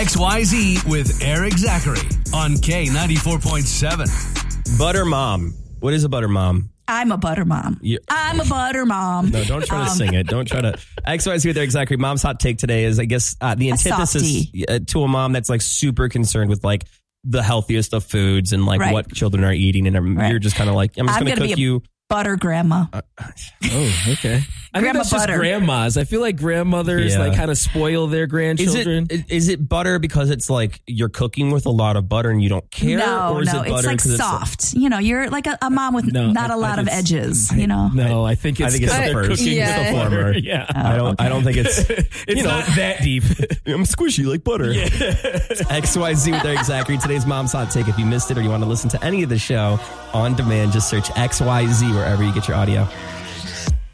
XYZ with Eric Zachary on K94.7. Butter mom. What is a butter mom? I'm a butter mom. I'm a butter mom. No, don't try to sing it. Don't try to. XYZ with Eric Zachary. Mom's hot take today is, I guess, the antithesis to a mom that's like super concerned with like the healthiest of foods and like what children are eating. And you're just kind of like, I'm just going to cook you. Butter grandma. Okay. I think that's just grandmas. I feel like grandmothers like kind of spoil their grandchildren. Is it butter because it's like you're cooking with a lot of butter and you don't care? No, or is it butter it's like soft. You know, you're like a mom with not a lot of edges. No, I think it's the first. Yeah. The former. Yeah. I don't think it's not that deep. I'm squishy like butter. Yeah. XYZ with Eric Zachary. Today's Mom's Hot Take. If you missed it or you want to listen to any of the show on demand, just search XYZ wherever you get your audio.